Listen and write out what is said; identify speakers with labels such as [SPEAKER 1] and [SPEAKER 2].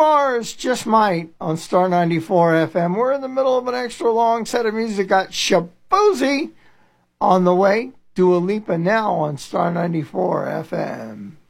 [SPEAKER 1] Mars, Just Might on Star 94 FM. We're in the middle of an extra long set of music. Got Shabozy on the way. Dua Lipa now on Star 94 FM.